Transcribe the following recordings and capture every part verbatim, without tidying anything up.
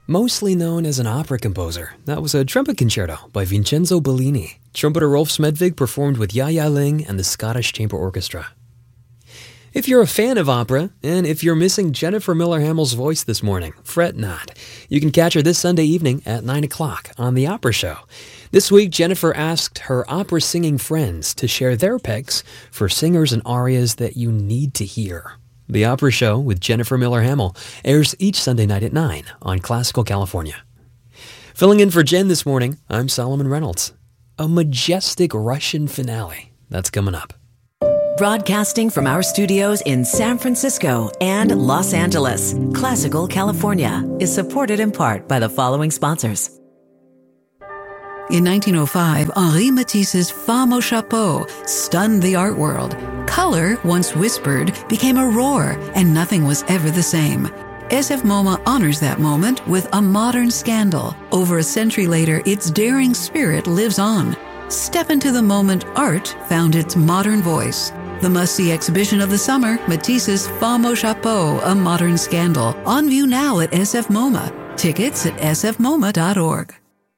Mostly known as an opera composer, that was a trumpet concerto by Vincenzo Bellini. Trumpeter Rolf Smedvig performed with Ya-Ya Ling and the Scottish Chamber Orchestra. If you're a fan of opera, and if you're missing Jennifer Miller Hamill's voice this morning, fret not. You can catch her this Sunday evening at nine o'clock on The Opera Show. This week, Jennifer asked her opera-singing friends to share their picks for singers and arias that you need to hear. The Opera Show with Jennifer Miller Hamill airs each Sunday night at nine on Classical California. Filling in for Jen this morning, I'm Solomon Reynolds. A majestic Russian finale. That's coming up. Broadcasting from our studios in San Francisco and Los Angeles, Classical California is supported in part by the following sponsors. In nineteen oh five, Henri Matisse's Femme au Chapeau stunned the art world. Color, once whispered, became a roar, and nothing was ever the same. S F MoMA honors that moment with a modern scandal. Over a century later, its daring spirit lives on. Step into the moment art found its modern voice. The must-see exhibition of the summer, Matisse's Femme au Chapeau, A Modern Scandal. On view now at S F MoMA. Tickets at s f moma dot org.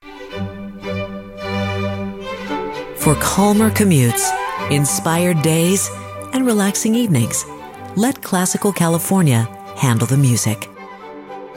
For calmer commutes, inspired days, and relaxing evenings, let Classical California handle the music.